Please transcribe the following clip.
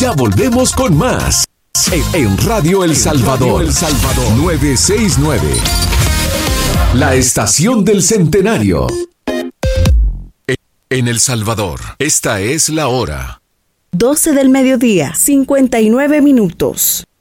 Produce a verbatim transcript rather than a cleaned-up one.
Ya volvemos con más en, en Radio El Salvador, El Salvador novecientos sesenta y nueve. La estación del centenario. En El Salvador, esta es la hora. doce del mediodía, cincuenta y nueve minutos.